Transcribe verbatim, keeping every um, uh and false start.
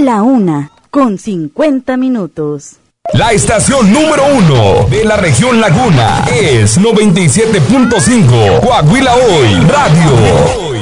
La una, con cincuenta minutos. La estación número uno de la región Laguna es noventa y siete punto cinco Coahuila Hoy Radio.